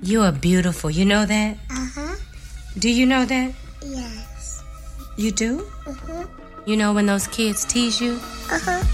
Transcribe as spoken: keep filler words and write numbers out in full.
You are beautiful. You know that? Uh-huh. Do you know that? Yes. You do? Uh-huh. You know when those kids tease you? Uh-huh.